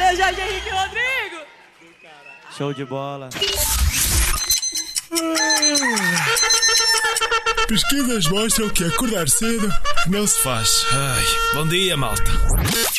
Valeu, Jorge Henrique Rodrigo! Show de bola. Pesquisas mostram que acordar cedo não se faz. Ai, bom dia, malta.